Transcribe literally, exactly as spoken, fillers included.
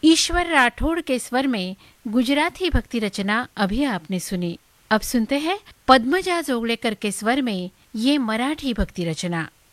ईश्वर राठौड़ के स्वर में गुजराती भक्ति रचना अभी आपने सुनी। अब सुनते हैं पद्मजा जोगलेकर के स्वर में ये मराठी भक्ति रचना।